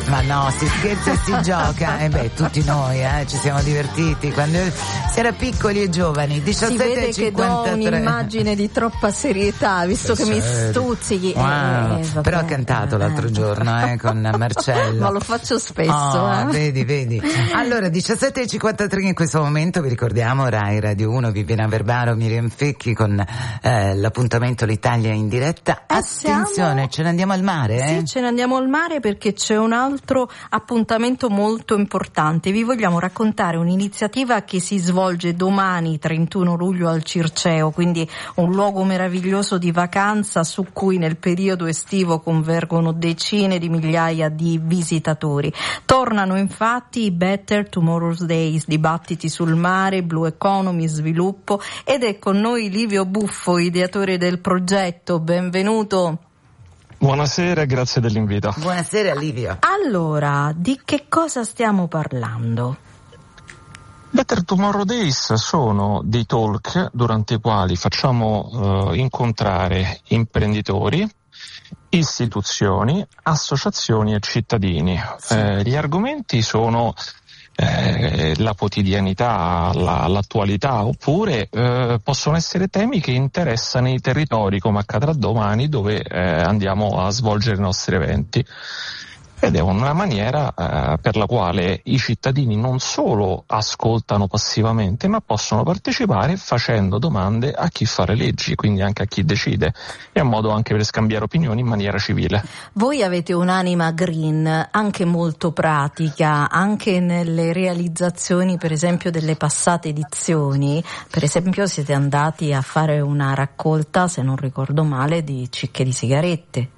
Ma no, si scherza e si gioca. E tutti noi ci siamo divertiti quando si era piccoli e giovani. 17 si vede e 53. Che do un'immagine di troppa serietà, visto che mi stuzzichi. Wow. Però ha cantato l'altro giorno con Marcello. Ma lo faccio spesso. Vedi. Allora, 17 e 53 in questo momento, vi ricordiamo Rai Radio 1, Viviana Verbaro, Miriam Fecchi con l'appuntamento L'Italia in diretta. Attenzione, ce ne andiamo al mare? Sì, ce ne andiamo al mare perché c'è un altro appuntamento molto importante. Vi vogliamo raccontare un'iniziativa che si svolge domani 31 luglio al Circeo, quindi un luogo meraviglioso di vacanza su cui nel periodo estivo convergono decine di migliaia di visitatori. Tornano infatti i Better Tomorrow's Days, dibattiti sul mare, Blue Economy, sviluppo, ed è con noi Livio Buffo, ideatore del progetto. Benvenuto. Buonasera e grazie dell'invito. Buonasera Livio. Allora, di che cosa stiamo parlando? Better Tomorrow Days sono dei talk durante i quali facciamo incontrare imprenditori, istituzioni, associazioni e cittadini. Sì. Gli argomenti sono la quotidianità, l'attualità, oppure possono essere temi che interessano i territori, come accadrà domani, dove andiamo a svolgere i nostri eventi. Ed è una maniera per la quale i cittadini non solo ascoltano passivamente, ma possono partecipare facendo domande a chi fa le leggi, quindi anche a chi decide, e un modo anche per scambiare opinioni in maniera civile. Voi avete un'anima green, anche molto pratica, anche nelle realizzazioni per esempio delle passate edizioni. Per esempio siete andati a fare una raccolta, se non ricordo male, di cicche di sigarette.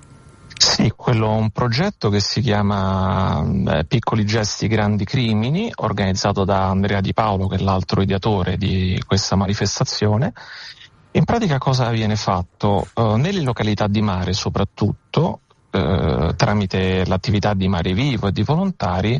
Sì, quello è un progetto che si chiama Piccoli Gesti Grandi Crimini, organizzato da Andrea Di Paolo, che è l'altro ideatore di questa manifestazione. In pratica cosa viene fatto? Nelle località di mare soprattutto, tramite l'attività di Mare Vivo e di volontari,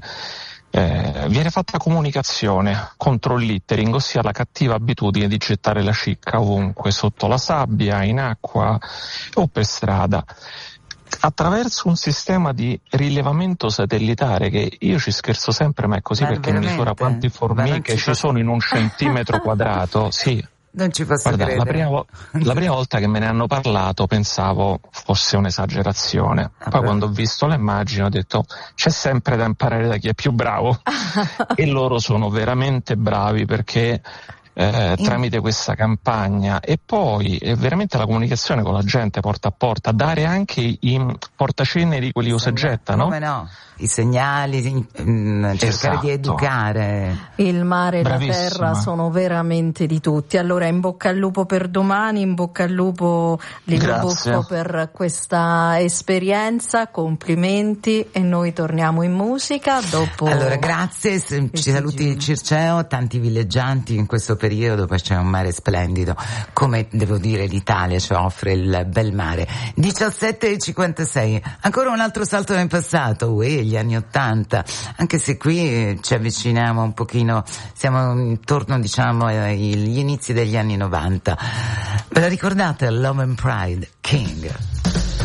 viene fatta comunicazione contro il littering, ossia la cattiva abitudine di gettare la cicca ovunque, sotto la sabbia, in acqua o per strada. Attraverso un sistema di rilevamento satellitare, che io ci scherzo sempre, ma è così, perché misura quante formiche ci sono in un centimetro quadrato. Sì. Non ci posso credere. La prima volta che me ne hanno parlato pensavo fosse un'esagerazione. Poi quando ho visto le immagini ho detto c'è sempre da imparare da chi è più bravo. E loro sono veramente bravi, perché tramite questa campagna, e poi veramente la comunicazione con la gente porta a porta, dare anche i portaceneri, quelli usa e getta, no? Come no? I segnali, cercare di educare. Il mare e la terra sono veramente di tutti. Allora in bocca al lupo per domani, in bocca al lupo Livio Buffo per questa esperienza, complimenti, e noi torniamo in musica dopo. Allora grazie, ci saluti il Circeo, tanti villeggianti in questo periodo, poi c'è un mare splendido, come devo dire l'Italia ci offre il bel mare. 17:56, ancora un altro salto nel passato, gli anni 80, anche se qui ci avviciniamo un pochino, siamo intorno diciamo agli inizi degli anni 90. Ve la ricordate? Love and Pride, King?